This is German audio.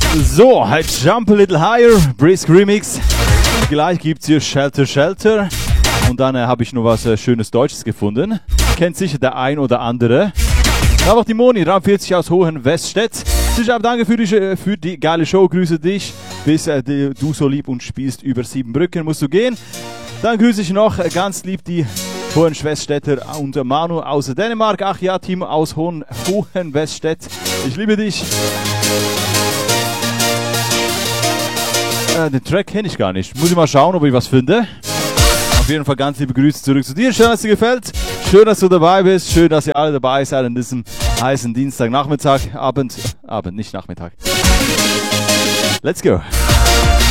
So, Jump a Little Higher, Brisk Remix. Gleich gibt's hier Shelter Shelter. Und dann habe ich noch was schönes Deutsches gefunden. Kennt sicher der ein oder andere. Da war auch die Moni, 43 aus Hohenweststedt. Sicher, danke für die geile Show. Grüße dich. Bis du so lieb und spielst über 7 Brücken, musst du gehen. Dann grüße ich noch ganz lieb die Hohenweststädter und Manu aus Dänemark. Ach ja, Team aus Hohenweststedt. Ich liebe dich. Den Track kenne ich gar nicht. Muss ich mal schauen, ob ich was finde. Auf jeden Fall ganz liebe Grüße zurück zu dir. Schön, dass es dir gefällt. Schön, dass du dabei bist. Schön, dass ihr alle dabei seid an diesem heißen Dienstagnachmittag. Abend, nicht Nachmittag. Let's go.